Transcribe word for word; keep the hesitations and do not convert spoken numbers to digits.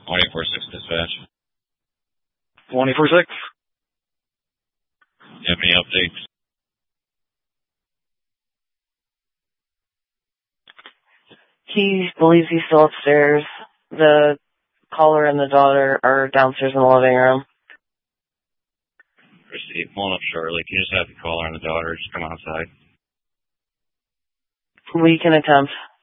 twenty-four six dispatch. twenty-four six. You have any updates? He believes he's still upstairs. The caller and the daughter are downstairs in the living room. Receive. Pulling up shortly. Can you just have the caller and the daughter just come outside? We can attempt.